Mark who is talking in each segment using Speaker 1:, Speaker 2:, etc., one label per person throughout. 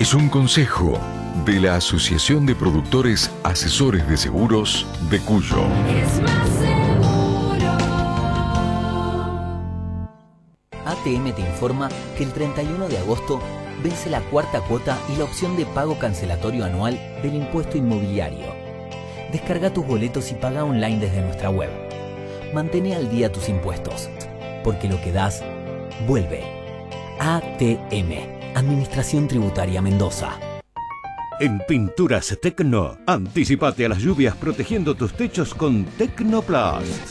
Speaker 1: es un consejo de la Asociación de Productores Asesores de Seguros de Cuyo.
Speaker 2: Es más seguro.
Speaker 3: ATM te informa que el 31 de agosto vence la cuarta cuota y la opción de pago cancelatorio anual del impuesto inmobiliario. Descarga tus boletos y paga online desde nuestra web. Mantén al día tus impuestos, porque lo que das, vuelve. ATM, Administración Tributaria Mendoza.
Speaker 4: En Pinturas Tecno, anticipate a las lluvias protegiendo tus techos con Tecnoplast.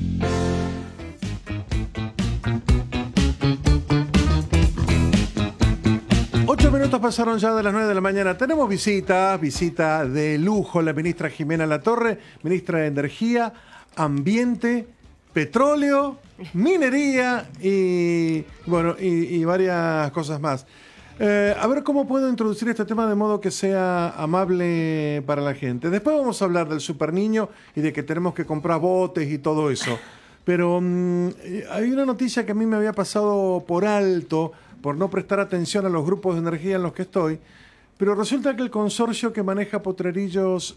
Speaker 5: Minutos pasaron ya de las 9 de la mañana. Tenemos visita de lujo, la ministra Jimena Latorre, ministra de Energía, Ambiente, Petróleo, Minería y varias cosas más. A ver cómo puedo introducir este tema de modo que sea amable para la gente. Después vamos a hablar del super niño y de que tenemos que comprar botes y todo eso. Pero hay una noticia que a mí me había pasado por alto, por no prestar atención a los grupos de energía en los que estoy, pero resulta que el consorcio que maneja Potrerillos,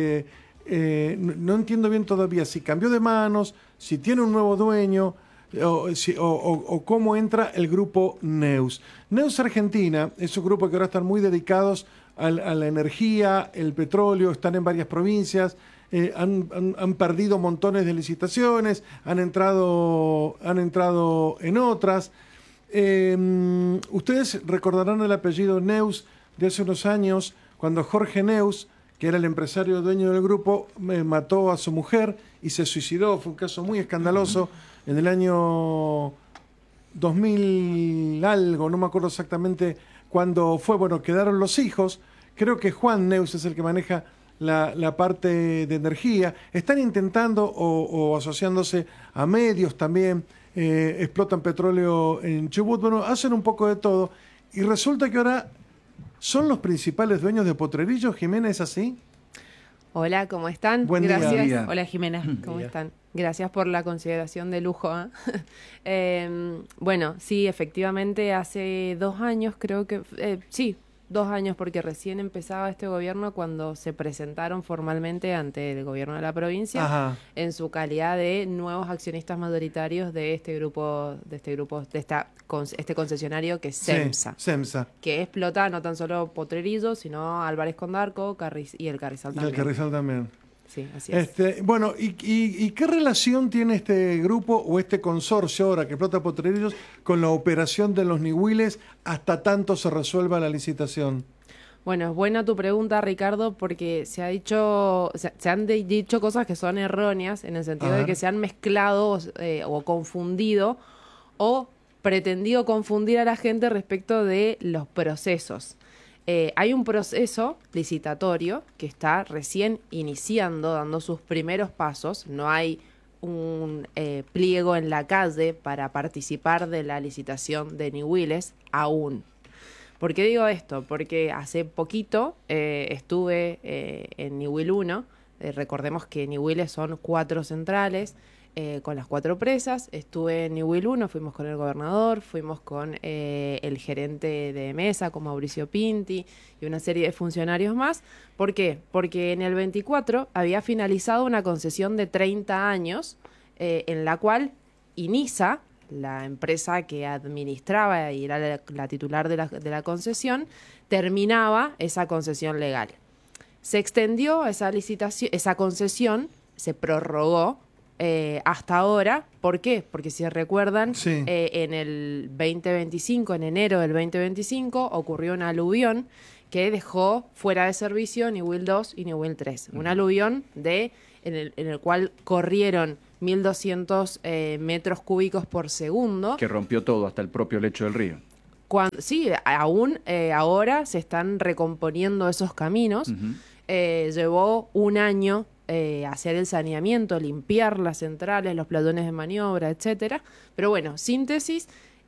Speaker 5: no entiendo bien todavía si cambió de manos, si tiene un nuevo dueño, o cómo entra el grupo Neus. Neus Argentina es un grupo que ahora están muy dedicados a la energía, el petróleo, están en varias provincias, han perdido montones de licitaciones, han entrado en otras. Ustedes recordarán el apellido Neus de hace unos años, cuando Jorge Neus, que era el empresario dueño del grupo, mató a su mujer y se suicidó. Fue un caso muy escandaloso en el año 2000 algo, no me acuerdo exactamente cuándo fue. Bueno, quedaron los hijos. Creo que Juan Neus es el que maneja la parte de energía. Están intentando o asociándose a medios también. Explotan petróleo en Chubut, bueno, hacen un poco de todo y resulta que ahora son los principales dueños de Potrerillos. Jimena, ¿es así?
Speaker 6: Hola, ¿cómo están?
Speaker 5: Buen
Speaker 6: Gracias.
Speaker 5: día.
Speaker 6: Hola, Jimena, ¿cómo están? Gracias por la consideración de lujo. Bueno, sí, efectivamente, hace 2 años creo que... sí, 2 años, porque recién empezaba este gobierno cuando se presentaron formalmente ante el gobierno de la provincia. Ajá. En su calidad de nuevos accionistas mayoritarios de este concesionario que es CEMSA.
Speaker 5: Sí, CEMSA.
Speaker 6: Que explota no tan solo Potrerillos, sino Álvarez Condarco y el Carrizal también.
Speaker 5: Y el Carrizal también.
Speaker 6: Sí, así es.
Speaker 5: Bueno, ¿y qué relación tiene este grupo o este consorcio ahora que explota Potrerillos con la operación de los Nihuiles hasta tanto se resuelva la licitación?
Speaker 6: Bueno, es buena tu pregunta, Ricardo, porque se han dicho cosas que son erróneas en el sentido de que se han mezclado o confundido o pretendido confundir a la gente respecto de los procesos. Hay un proceso licitatorio que está recién iniciando, dando sus primeros pasos. No hay un pliego en la calle para participar de la licitación de Nihuiles aún. ¿Por qué digo esto? Porque hace poquito estuve en Nihuil 1. Recordemos que Nihuiles son 4 centrales. Con las 4 presas, estuve en Nihuil 1, fuimos con el gobernador, fuimos con el gerente de mesa, con Mauricio Pinti, y una serie de funcionarios más. ¿Por qué? Porque en el 24 había finalizado una concesión de 30 años, en la cual INISA, la empresa que administraba y era la titular de la concesión, terminaba esa concesión legal. Se extendió esa licitación, esa concesión se prorrogó hasta ahora. ¿Por qué? Porque si recuerdan, sí, en el 2025, en enero del 2025, ocurrió un aluvión que dejó fuera de servicio Nihuil 2 y Nihuil 3. Un aluvión en el cual corrieron 1.200 metros cúbicos por segundo.
Speaker 7: Que rompió todo, hasta el propio lecho del río.
Speaker 6: Sí, aún ahora se están recomponiendo esos caminos. Llevó un año hacer el saneamiento, limpiar las centrales, los platones de maniobra, etcétera. Pero bueno, síntesis,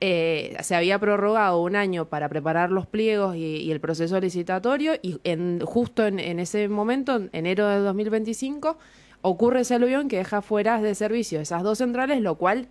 Speaker 6: se había prorrogado un año para preparar los pliegos y el proceso licitatorio, y justo en ese momento, en enero de 2025, ocurre ese aluvión que deja fuera de servicio esas 2 centrales, lo cual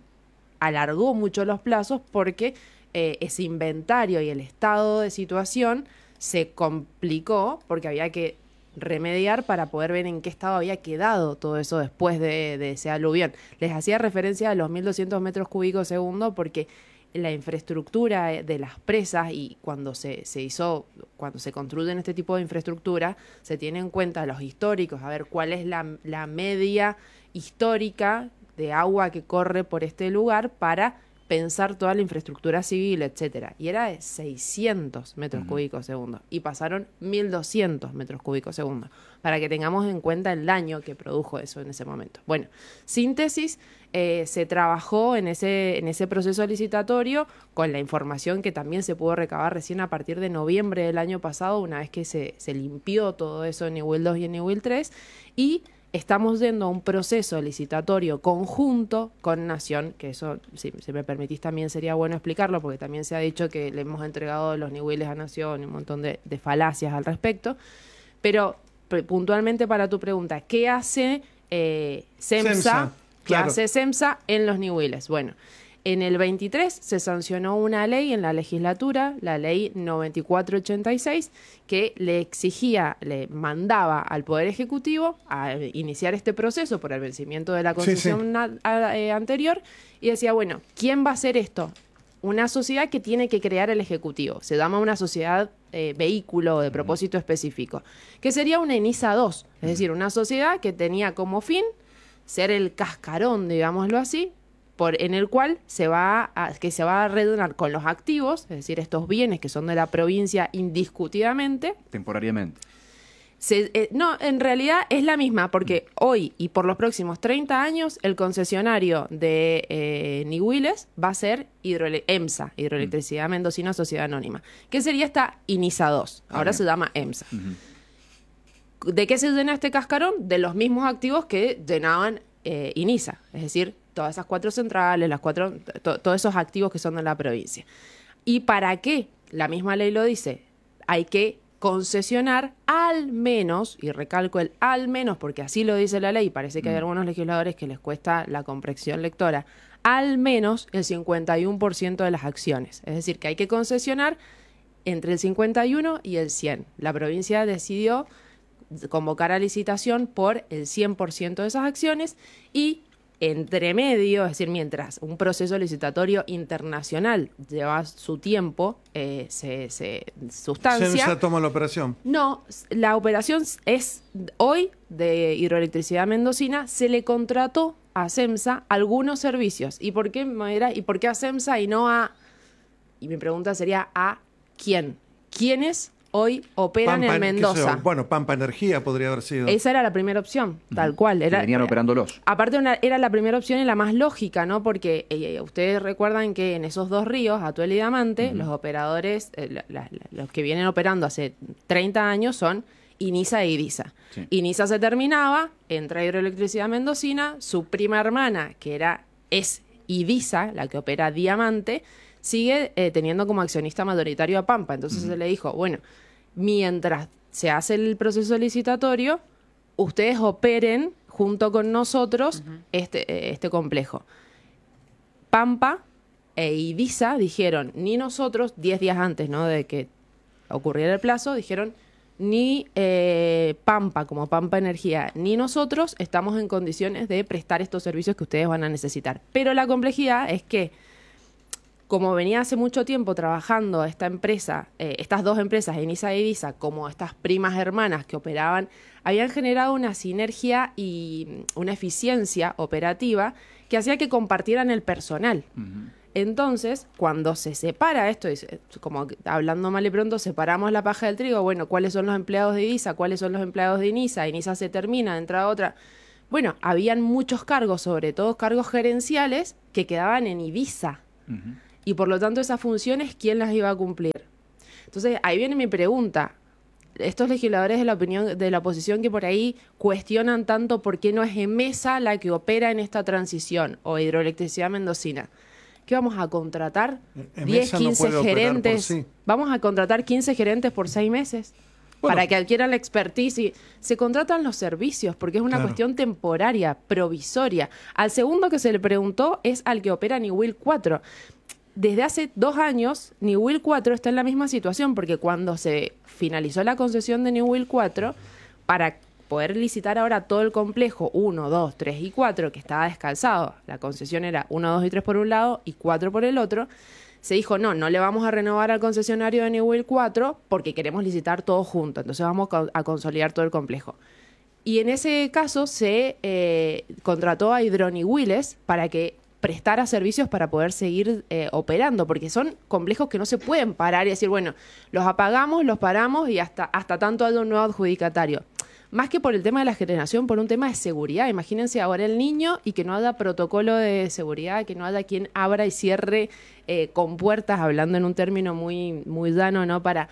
Speaker 6: alargó mucho los plazos porque ese inventario y el estado de situación se complicó porque había que remediar para poder ver en qué estado había quedado todo eso después de ese aluvión. Les hacía referencia a los 1.200 metros cúbicos segundo porque la infraestructura de las presas y cuando cuando se construyen este tipo de infraestructura, se tiene en cuenta los históricos, a ver cuál es la media histórica de agua que corre por este lugar para pensar toda la infraestructura civil, etcétera. Y era de 600 metros cúbicos segundo. Y pasaron 1.200 metros cúbicos segundo. Para que tengamos en cuenta el daño que produjo eso en ese momento. Bueno, síntesis, se trabajó en ese proceso licitatorio con la información que también se pudo recabar recién a partir de noviembre del año pasado, una vez que se limpió todo eso en Ñuble 2 y en Ñuble 3. Y estamos yendo a un proceso licitatorio conjunto con Nación, que eso, si me permitís, también sería bueno explicarlo, porque también se ha dicho que le hemos entregado los Ñubles a Nación y un montón de falacias al respecto. Pero puntualmente para tu pregunta, ¿qué hace SEMSA? ¿Qué hace SEMSA en los Ñubles? Bueno, en el 23 se sancionó una ley en la legislatura, la ley 9486, que le mandaba al Poder Ejecutivo a iniciar este proceso por el vencimiento de la concesión anterior, y decía, bueno, ¿quién va a hacer esto? Una sociedad que tiene que crear el Ejecutivo. Se llama una sociedad vehículo de propósito específico, que sería una ENISA 2, es decir, una sociedad que tenía como fin ser el cascarón, digámoslo así, en el cual se va a redonar con los activos, es decir, estos bienes que son de la provincia indiscutidamente.
Speaker 7: Temporariamente.
Speaker 6: No, en realidad es la misma, porque hoy y por los próximos 30 años el concesionario de Ñubles va a ser EMSA, Hidroelectricidad Mendocina Sociedad Anónima, que sería esta INISA 2, ahora se llama EMSA. ¿De qué se llena este cascarón? De los mismos activos que llenaban INISA, es decir, todas esas 4 centrales, todos esos activos que son de la provincia. ¿Y para qué? La misma ley lo dice, hay que concesionar al menos, y recalco el al menos porque así lo dice la ley, parece que hay algunos legisladores que les cuesta la comprensión lectora, al menos el 51% de las acciones. Es decir, que hay que concesionar entre el 51 y el 100. La provincia decidió convocar a licitación por el 100% de esas acciones y entre medio, es decir, mientras un proceso licitatorio internacional lleva su tiempo, se sustancia.
Speaker 5: SEMSA toma la operación.
Speaker 6: No, la operación es hoy de Hidroelectricidad Mendocina, se le contrató a SEMSA algunos servicios. ¿Y por qué a SEMSA y no a? Y mi pregunta sería, ¿a quién? ¿Quiénes hoy operan en Mendoza?
Speaker 5: Bueno, Pampa Energía podría haber sido.
Speaker 6: Esa era la primera opción, tal cual.
Speaker 7: Venían operándolos.
Speaker 6: Aparte era la primera opción y la más lógica, ¿no? Porque ustedes recuerdan que en esos dos ríos, Atuel y Diamante, los operadores, los que vienen operando hace 30 años son INISA e IDISA. Sí. INISA se terminaba, entra Hidroelectricidad Mendocina, su prima hermana, es IDISA, la que opera Diamante, sigue teniendo como accionista mayoritario a Pampa. Entonces se le dijo, bueno, mientras se hace el proceso licitatorio, ustedes operen junto con nosotros este complejo. Pampa e IDISA dijeron, ni nosotros, 10 días antes, ¿no?, de que ocurriera el plazo, dijeron, ni Pampa, como Pampa Energía, ni nosotros estamos en condiciones de prestar estos servicios que ustedes van a necesitar. Pero la complejidad es que, como venía hace mucho tiempo trabajando esta empresa, estas dos empresas, ENISA e IDISA, como estas primas hermanas que operaban, habían generado una sinergia y una eficiencia operativa que hacía que compartieran el personal. Entonces, cuando se separa esto, como hablando mal y pronto, separamos la paja del trigo, bueno, ¿cuáles son los empleados de IDISA? ¿Cuáles son los empleados de INISA? INISA se termina, entra otra. Bueno, habían muchos cargos, sobre todo cargos gerenciales, que quedaban en IDISA. Y por lo tanto esas funciones, ¿quién las iba a cumplir? Entonces, ahí viene mi pregunta. Estos legisladores de la oposición que por ahí cuestionan tanto por qué no es EMESA la que opera en esta transición, o Hidroelectricidad Mendocina. ¿Qué vamos a contratar? 10, 15 gerentes. Sí. ¿Vamos a contratar 15 gerentes por 6 meses? Bueno, para que adquieran la expertise. Y se contratan los servicios porque es una cuestión temporaria, provisoria. Al segundo que se le preguntó es al que opera Ñuble 4. desde hace 2 años, New Will 4 está en la misma situación, porque cuando se finalizó la concesión de New Will 4, para poder licitar ahora todo el complejo 1, 2, 3 y 4, que estaba descalzado, la concesión era 1, 2 y 3 por un lado y 4 por el otro, se dijo, no le vamos a renovar al concesionario de New Will 4 porque queremos licitar todo junto, entonces vamos a consolidar todo el complejo. Y en ese caso se contrató a Hidroniwiles para que prestara servicios para poder seguir operando, porque son complejos que no se pueden parar y decir, bueno, los apagamos, los paramos y hasta tanto haya un nuevo adjudicatario. Más que por el tema de la generación, por un tema de seguridad. Imagínense ahora el niño y que no haya protocolo de seguridad, que no haya quien abra y cierre con puertas, hablando en un término muy, muy llano, ¿no? Para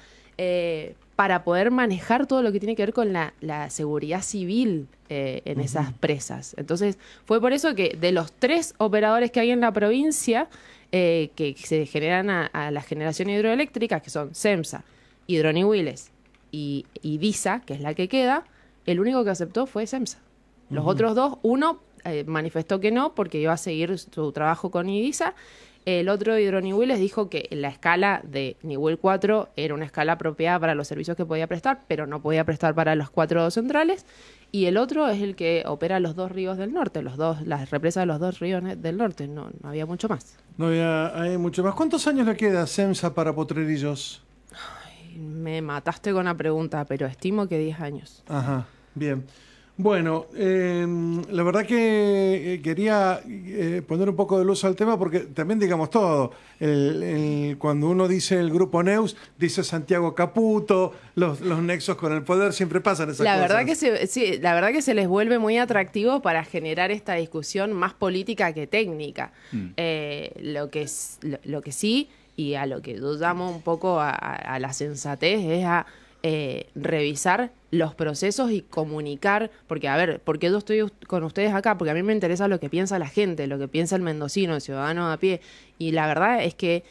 Speaker 6: poder manejar todo lo que tiene que ver con la seguridad civil en esas presas. Entonces, fue por eso que de los 3 operadores que hay en la provincia, que se generan a la generación hidroeléctrica, que son SEMSA, Hidroniwiles y DISA, que es la que queda, el único que aceptó fue SEMSA. Los otros 2, uno manifestó que no, porque iba a seguir su trabajo con IDISA. El otro, Hidroniwiles, dijo que la escala de nivel 4 era una escala apropiada para los servicios que podía prestar, pero no podía prestar para los 4 centrales. Y el otro es el que opera los 2 ríos del norte, las represas de los 2 ríos del norte. No había mucho más.
Speaker 5: No hay mucho más. ¿Cuántos años le queda a SEMSA para Potrerillos?
Speaker 6: Me mataste con la pregunta, pero estimo que 10 años.
Speaker 5: Ajá, bien. Bueno, la verdad que quería poner un poco de luz al tema porque también digamos todo. Cuando uno dice el grupo Neus, dice Santiago Caputo, los nexos con el poder, siempre pasan esas cosas.
Speaker 6: La verdad que se les vuelve muy atractivo para generar esta discusión más política que técnica. Lo que sí, y a lo que yo llamo un poco a la sensatez, es a revisar los procesos y comunicar, porque a ver, ¿por qué yo estoy con ustedes acá? Porque a mí me interesa lo que piensa la gente, lo que piensa el mendocino, el ciudadano a pie, y la verdad es que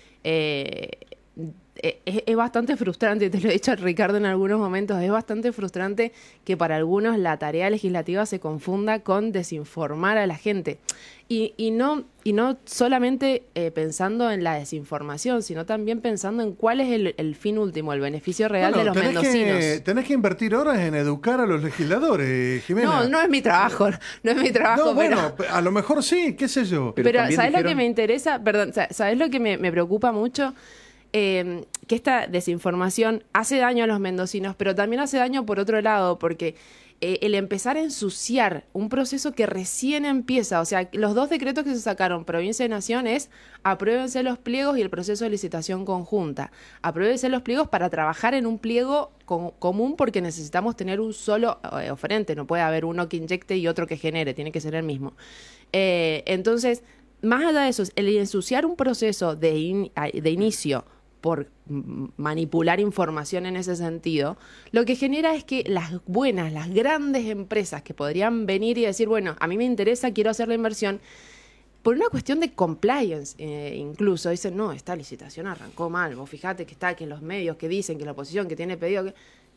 Speaker 6: es bastante frustrante, te lo he dicho a Ricardo en algunos momentos, es bastante frustrante que para algunos la tarea legislativa se confunda con desinformar a la gente. Y no solamente pensando en la desinformación, sino también pensando en cuál es el fin último, el beneficio real de los mendocinos.
Speaker 5: Tenés que invertir horas en educar a los legisladores, Jimena.
Speaker 6: No es mi trabajo, no es mi trabajo.
Speaker 5: No, bueno, a lo mejor sí, qué sé yo.
Speaker 6: Pero ¿sabés lo que me interesa? Perdón, ¿sabés lo que me preocupa mucho? Que esta desinformación hace daño a los mendocinos, pero también hace daño por otro lado, porque el empezar a ensuciar un proceso que recién empieza, o sea, los 2 decretos que se sacaron, provincia y nación, es apruébense los pliegos y el proceso de licitación conjunta. Apruébense los pliegos para trabajar en un pliego común, porque necesitamos tener un solo oferente, no puede haber uno que inyecte y otro que genere, tiene que ser el mismo. Entonces, más allá de eso, el ensuciar un proceso de inicio por manipular información en ese sentido, lo que genera es que las grandes empresas que podrían venir y decir, bueno, a mí me interesa, quiero hacer la inversión, por una cuestión de compliance, incluso dicen, no, esta licitación arrancó mal, vos fijate que los medios que dicen que la oposición que tiene pedido,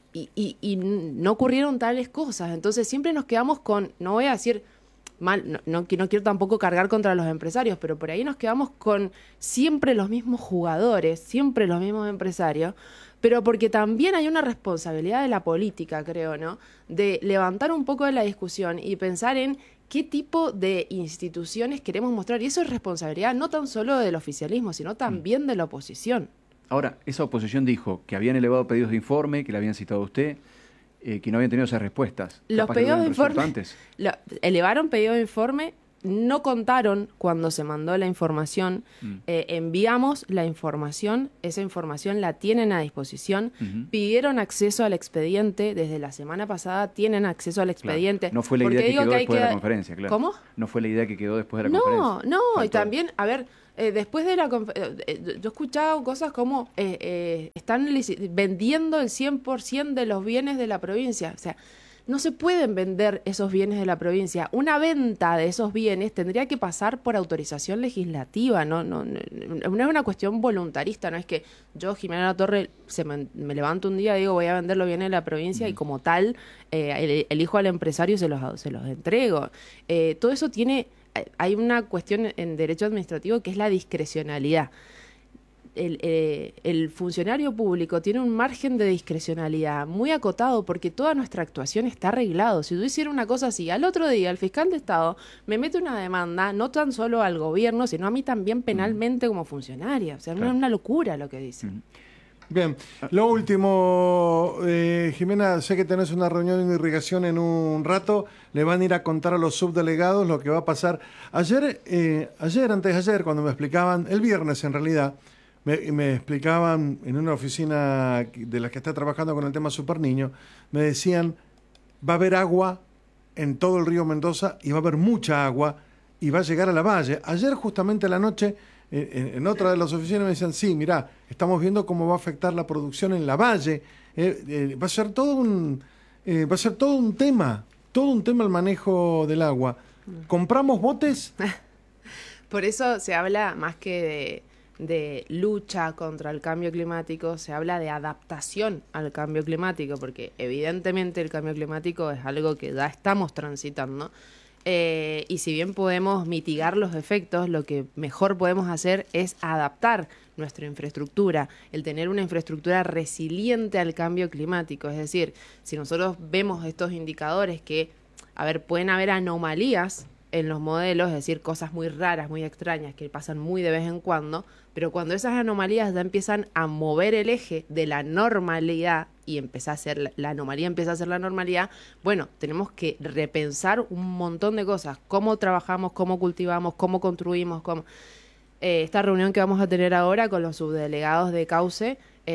Speaker 6: y no ocurrieron tales cosas. Entonces siempre nos quedamos con, no voy a decir mal, no quiero tampoco cargar contra los empresarios, pero por ahí nos quedamos con siempre los mismos jugadores, siempre los mismos empresarios, pero porque también hay una responsabilidad de la política, creo, ¿no? De levantar un poco de la discusión y pensar en qué tipo de instituciones queremos mostrar. Y eso es responsabilidad no tan solo del oficialismo, sino también de la oposición.
Speaker 7: Ahora, esa oposición dijo que habían elevado pedidos de informe, que le habían citado a usted, que no habían tenido esas respuestas.
Speaker 6: Los pedidos de informe elevaron pedidos de informe, no contaron cuando se mandó la información, enviamos la información, esa información la tienen a disposición, pidieron acceso al expediente, desde la semana pasada tienen acceso al expedidié.
Speaker 7: No fue la idea que quedó después de la conferencia, claro.
Speaker 6: ¿Cómo?
Speaker 7: No fue la idea que quedó después de la conferencia.
Speaker 6: No, y también, a ver, después de la conferencia, yo he escuchado cosas como están vendiendo el 100% de los bienes de la provincia. O sea, no se pueden vender esos bienes de la provincia. Una venta de esos bienes tendría que pasar por autorización legislativa. No es una cuestión voluntarista. No es que yo, Jimena Latorre, me levanto un día y digo voy a vender los bienes de la provincia y como tal elijo al empresario y se los entrego. Todo eso tiene... Hay una cuestión en derecho administrativo que es la discrecionalidad. el funcionario público tiene un margen de discrecionalidad muy acotado porque toda nuestra actuación está arreglado. Si yo hiciera una cosa así, al otro día el fiscal de Estado me mete una demanda, no tan solo al gobierno, sino a mí también penalmente como funcionaria. O sea,
Speaker 7: Claro.
Speaker 6: es una locura lo que dicen.
Speaker 5: Bien, lo último, Jimena, sé que tenés una reunión de irrigación en un rato, le van a ir a contar a los subdelegados lo que va a pasar. Ayer, antes de ayer, cuando me explicaban, el viernes en realidad, me explicaban en una oficina de las que está trabajando con el tema Super Niño, me decían, va a haber agua en todo el río Mendoza y va a haber mucha agua y va a llegar a la valle. Ayer justamente a la noche, en otra de las oficinas me decían, sí, mirá, estamos viendo cómo va a afectar la producción en la valle. Va a ser todo un tema el manejo del agua. ¿Compramos botes?
Speaker 6: Por eso se habla más que de lucha contra el cambio climático, se habla de adaptación al cambio climático, porque evidentemente el cambio climático es algo que ya estamos transitando. Y si bien podemos mitigar los efectos, lo que mejor podemos hacer es adaptar nuestra infraestructura, el tener una infraestructura resiliente al cambio climático. Es decir, si nosotros vemos estos indicadores que, a ver, pueden haber anomalías en los modelos, es decir, cosas muy raras, muy extrañas, que pasan muy de vez en cuando, pero cuando esas anomalías ya empiezan a mover el eje de la normalidad y empieza a ser la anomalía empieza a ser la normalidad, bueno, tenemos que repensar un montón de cosas, cómo trabajamos, cómo cultivamos, cómo construimos, cómo... esta reunión que vamos a tener ahora con los subdelegados de Cauce,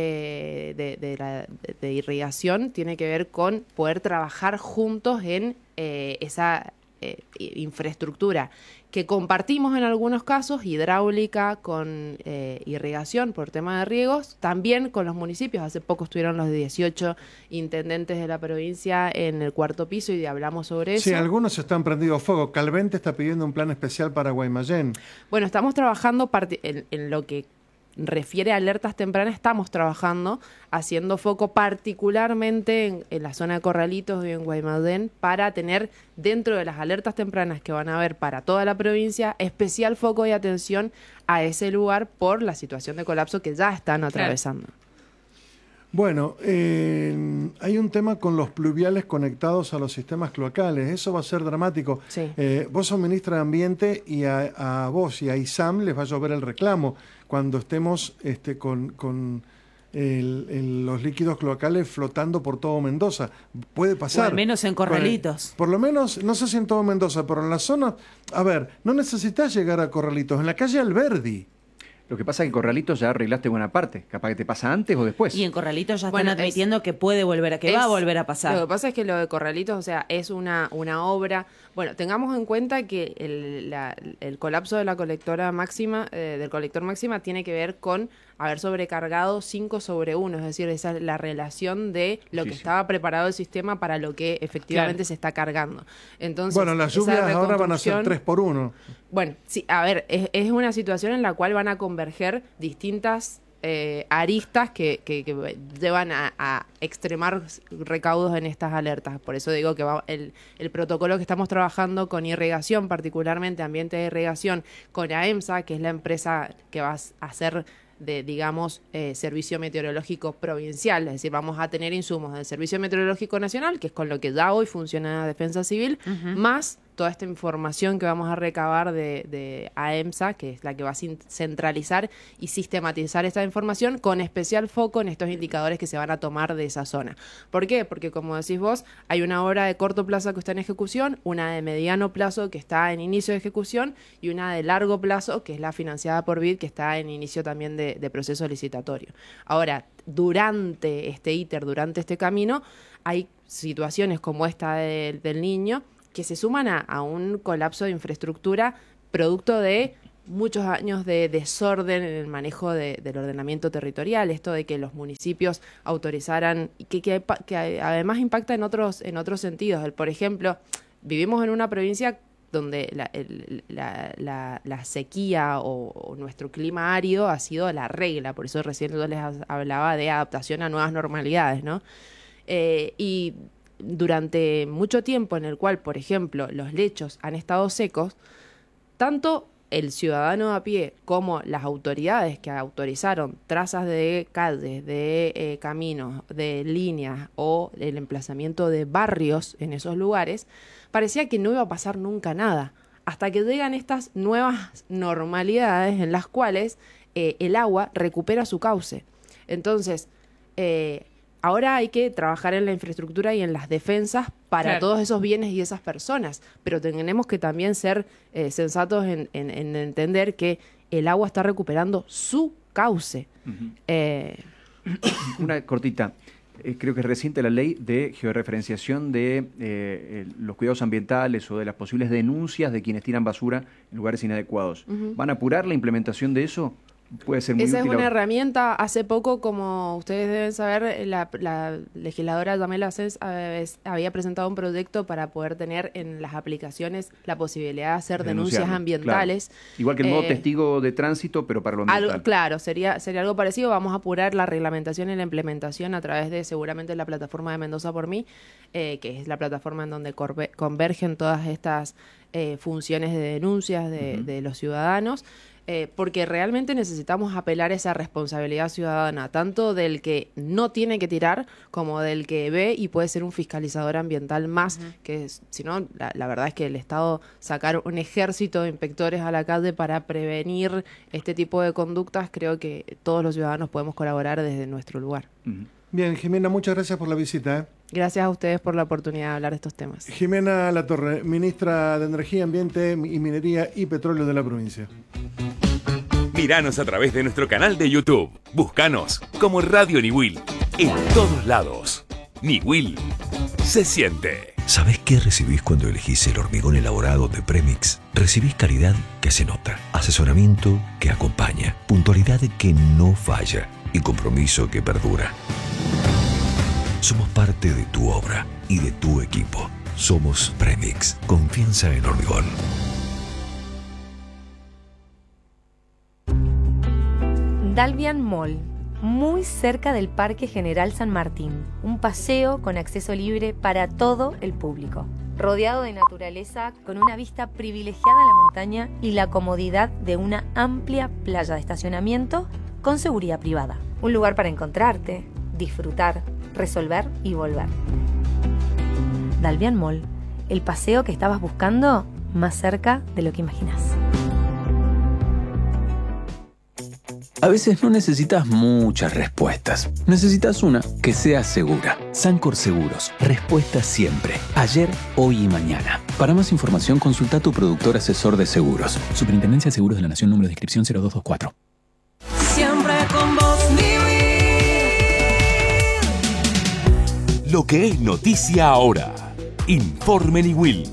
Speaker 6: de irrigación, tiene que ver con poder trabajar juntos en esa infraestructura que compartimos en algunos casos, hidráulica con irrigación por tema de riegos, también con los municipios. Hace poco estuvieron los 18 intendentes de la provincia en el 4º piso y hablamos sobre eso.
Speaker 5: Sí, algunos están prendidos fuego. Calvente está pidiendo un plan especial para Guaymallén.
Speaker 6: Bueno, estamos trabajando en lo que refiere a alertas tempranas, estamos trabajando haciendo foco particularmente en la zona de Corralitos y en Guaymallén para tener dentro de las alertas tempranas que van a haber para toda la provincia especial foco y atención a ese lugar por la situación de colapso que ya están atravesando.
Speaker 5: Bueno, hay un tema con los pluviales conectados a los sistemas cloacales. Eso va a ser dramático.
Speaker 6: Sí.
Speaker 5: Vos sos ministra de Ambiente y a vos y a ISAM les va a llover el reclamo cuando estemos con los líquidos cloacales flotando por todo Mendoza. Puede pasar.
Speaker 8: O al menos en Corralitos.
Speaker 5: Por lo menos, no sé si en todo Mendoza, pero en la zona... A ver, no necesitas llegar a Corralitos. En la calle Alberdi.
Speaker 7: Lo que pasa es que en Corralitos ya arreglaste buena parte. Capaz que te pasa antes o después.
Speaker 8: Y en Corralitos ya
Speaker 6: Bueno,
Speaker 8: están admitiendo que puede volver a, que va a volver a
Speaker 6: Lo
Speaker 8: pasar.
Speaker 6: que pasa es que lo de Corralitos, o sea, es una obra. Bueno, tengamos en cuenta que el colapso de la colectora máxima, del colector máxima, tiene que ver con haber sobrecargado 5/1, es decir, esa es la relación de lo que estaba preparado el sistema para lo que efectivamente se está cargando. Entonces,
Speaker 5: Bueno, las
Speaker 6: esa
Speaker 5: lluvias ahora van a ser
Speaker 6: reconstrucción-
Speaker 5: 3x1.
Speaker 6: Bueno, sí, a ver, es una situación en la cual van a converger distintas aristas que llevan a extremar recaudos en estas alertas. Por eso digo que el protocolo que estamos trabajando con irrigación, particularmente ambiente de irrigación, con AEMSA, que es la empresa que va a hacer de, digamos, servicio meteorológico provincial, es decir, vamos a tener insumos del Servicio Meteorológico Nacional, que es con lo que ya hoy funciona la Defensa Civil, más toda esta información que vamos a recabar de AEMSA, que es la que va a centralizar y sistematizar esta información con especial foco en estos indicadores que se van a tomar de esa zona. ¿Por qué? Porque, como decís vos, hay una obra de corto plazo que está en ejecución, una de mediano plazo que está en inicio de ejecución y una de largo plazo, que es la financiada por BID, que está en inicio también de proceso licitatorio. Ahora, durante este íter, durante este camino, hay situaciones como esta del Niño, que se suman a un colapso de infraestructura producto de muchos años de desorden en el manejo del ordenamiento territorial, esto de que los municipios autorizaran, que además impacta en otros sentidos. Por ejemplo, vivimos en una provincia donde la sequía o nuestro clima árido ha sido la regla, por eso recién yo les hablaba de adaptación a nuevas normalidades, ¿no? Y durante mucho tiempo en el cual, por ejemplo, los lechos han estado secos, tanto el ciudadano a pie como las autoridades que autorizaron trazas de calles, de caminos, de líneas o el emplazamiento de barrios en esos lugares, parecía que no iba a pasar nunca nada, hasta que llegan estas nuevas normalidades en las cuales el agua recupera su cauce. Entonces, ahora hay que trabajar en la infraestructura y en las defensas para todos esos bienes y esas personas, pero tenemos que también ser sensatos en entender que el agua está recuperando su cauce.
Speaker 7: Una cortita. Creo que es reciente la ley de georreferenciación de los cuidados ambientales o de las posibles denuncias de quienes tiran basura en lugares inadecuados. ¿Van a apurar la implementación de eso? Puede ser muy
Speaker 6: Esa
Speaker 7: útil.
Speaker 6: es una herramienta. Hace poco, como ustedes deben saber, la legisladora Yamela Sens había presentado un proyecto para poder tener en las aplicaciones la posibilidad de hacer denuncias ambientales.
Speaker 7: Claro. Igual que el modo testigo de tránsito, pero para lo ambiental.
Speaker 6: Claro, sería algo parecido. Vamos a apurar la reglamentación y la implementación a través de seguramente la plataforma de Mendoza por Mí, que es la plataforma en donde convergen todas estas funciones de denuncias de los ciudadanos. Porque realmente necesitamos apelar esa responsabilidad ciudadana, tanto del que no tiene que tirar como del que ve y puede ser un fiscalizador ambiental más, que si no, la verdad es que el Estado sacar un ejército de inspectores a la calle para prevenir este tipo de conductas, creo que todos los ciudadanos podemos colaborar desde nuestro lugar.
Speaker 5: Bien, Jimena, muchas gracias por la visita.
Speaker 6: Gracias a ustedes por la oportunidad de hablar de estos temas.
Speaker 5: Jimena Latorre, ministra de Energía, Ambiente y Minería y Petróleo de la provincia.
Speaker 9: Míranos a través de nuestro canal de YouTube. Búscanos como Radio Niwil en todos lados. Niwil se siente.
Speaker 10: ¿Sabés qué recibís cuando elegís el hormigón elaborado de Premix? Recibís calidad que se nota, asesoramiento que acompaña, puntualidad que no falla y compromiso que perdura. Somos parte de tu obra y de tu equipo. Somos Premix. Confianza en hormigón.
Speaker 11: Dalvian Mall, muy cerca del Parque General San Martín. Un paseo con acceso libre para todo el público. Rodeado de naturaleza, con una vista privilegiada a la montaña y la comodidad de una amplia playa de estacionamiento con seguridad privada. Un lugar para encontrarte, disfrutar, resolver y volver. Dalvian Mall, el paseo que estabas buscando más cerca de lo que imaginas.
Speaker 12: A veces no necesitas muchas respuestas. Necesitas una que sea segura. Sancor Seguros. Respuesta siempre. Ayer, hoy y mañana. Para más información, consulta a tu productor asesor de seguros. Superintendencia de Seguros de la Nación, número de inscripción 0224.
Speaker 2: Siempre con vos, Niwil.
Speaker 9: Lo que es noticia ahora. Informe Niwil.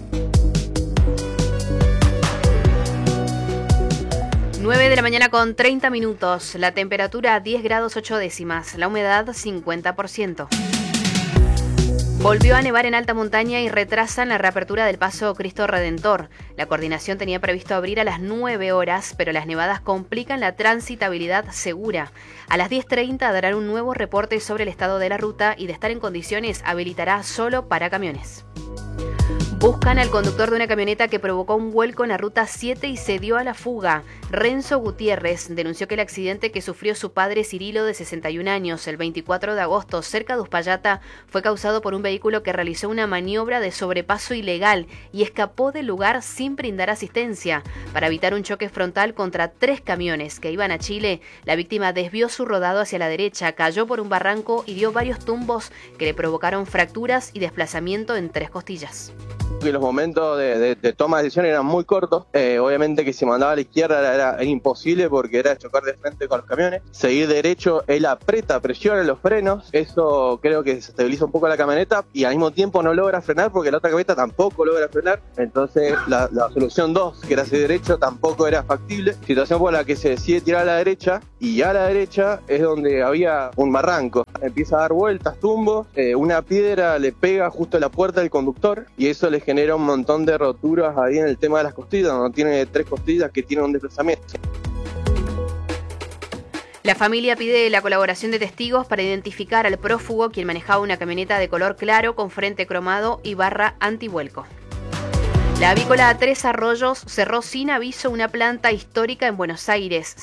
Speaker 13: 9 de la mañana con 30 minutos, la temperatura 10 grados 8 décimas, la humedad 50%. Volvió a nevar en alta montaña y retrasan la reapertura del Paso Cristo Redentor. La coordinación tenía previsto abrir a las 9 horas, pero las nevadas complican la transitabilidad segura. A las 10:30 darán un nuevo reporte sobre el estado de la ruta y de estar en condiciones habilitará solo para camiones. Buscan al conductor de una camioneta que provocó un vuelco en la ruta 7 y se dio a la fuga. Renzo Gutiérrez denunció que el accidente que sufrió su padre Cirilo, de 61 años, el 24 de agosto, cerca de Uspallata, fue causado por un vehículo que realizó una maniobra de sobrepaso ilegal y escapó del lugar sin brindar asistencia. Para evitar un choque frontal contra 3 camiones que iban a Chile, la víctima desvió su rodado hacia la derecha, cayó por un barranco y dio varios tumbos que le provocaron fracturas y desplazamiento en 3 costillas.
Speaker 14: Que los momentos de toma de decisión eran muy cortos. Obviamente que si mandaba a la izquierda era imposible porque era chocar de frente con los camiones. Seguir derecho, él presiona los frenos. Eso creo que desestabiliza un poco la camioneta y al mismo tiempo no logra frenar porque la otra camioneta tampoco logra frenar. Entonces la solución 2, que era hacia derecho, tampoco era factible. Situación por la que se decide tirar a la derecha y a la derecha es donde había un barranco. Empieza a dar vueltas, tumbos, una piedra le pega justo a la puerta del conductor y eso le genera un montón de roturas ahí en el tema de las costillas, donde tiene 3 costillas que tienen un desplazamiento.
Speaker 13: La familia pide la colaboración de testigos para identificar al prófugo, quien manejaba una camioneta de color claro con frente cromado y barra antivuelco. La avícola Tres Arroyos cerró sin aviso una planta histórica en Buenos Aires.